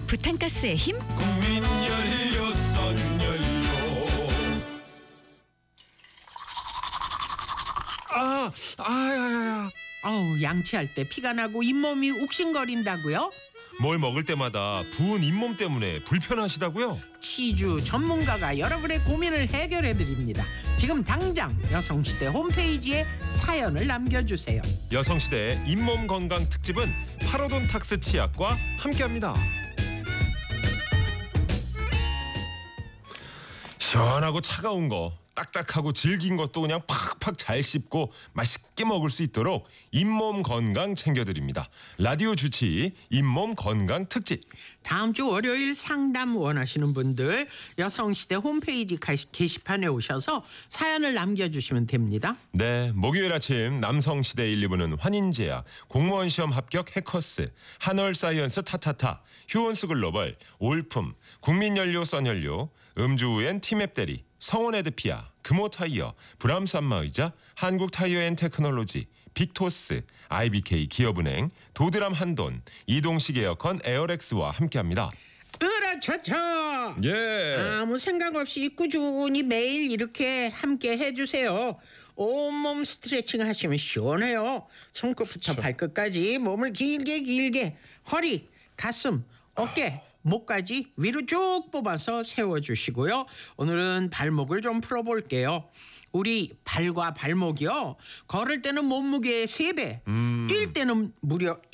부탄가스의 힘. 국민 연료 선연료. 아야야야. 어우, 양치할 때 피가 나고 잇몸이 욱신거린다고요? 뭘 먹을 때마다 부은 잇몸 때문에 불편하시다고요? 치주 전문가가 여러분의 고민을 해결해 드립니다. 지금 당장 여성시대 홈페이지에 사연을 남겨주세요. 여성시대 잇몸 건강 특집은 파로돈탁스 치약과 함께합니다. 시원하고 차가운 거, 딱딱하고 질긴 것도 그냥 팍팍 잘 씹고 맛있게 먹을 수 있도록 잇몸 건강 챙겨드립니다. 라디오 주치 잇몸 건강 특집. 다음 주 월요일 상담 원하시는 분들 여성시대 홈페이지 게시판에 오셔서 사연을 남겨주시면 됩니다. 네, 목요일 아침 남성시대 1, 2부는 환인제약, 공무원 시험 합격 해커스, 한월사이언스 타타타, 휴원스 글로벌, 올품, 국민연료 선연료, 음주우엔 티맵대리, 성원에드피아, 금호타이어, 브람스 안마의자, 한국타이어앤테크놀로지, 빅토스, IBK 기업은행, 도드람 한돈, 이동식 에어컨 에어렉스와 함께합니다. 으라차차! 예. 아무 생각 없이 꾸준히 매일 이렇게 함께 해주세요. 온몸 스트레칭 하시면 시원해요. 손끝부터 발끝까지 몸을 길게 허리, 가슴, 어깨, 목까지 위로 쭉 뽑아서 세워주시고요. 오늘은 발목을 좀 풀어볼게요. 우리 발과 발목이요. 걸을 때는 몸무게의 3배, 뛸 때는 무려